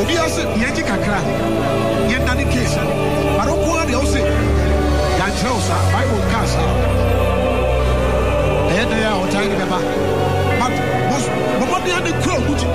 obi ase yeji kakra yenda ne case baroko de o se ya chausa Bible casa e dey o tiny beba but most nobody had the crowd